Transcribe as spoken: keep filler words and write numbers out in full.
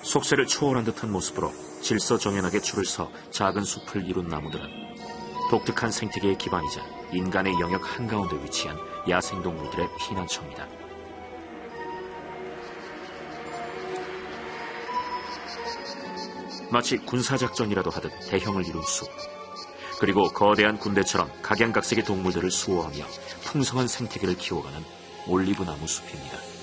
속세를 초월한 듯한 모습으로 질서정연하게 줄을 서 작은 숲을 이룬 나무들은 독특한 생태계의 기반이자 인간의 영역 한가운데 위치한 야생동물들의 피난처입니다. 마치 군사작전이라도 하듯 대형을 이룬 숲, 그리고 거대한 군대처럼 각양각색의 동물들을 수호하며 풍성한 생태계를 키워가는 올리브나무 숲입니다.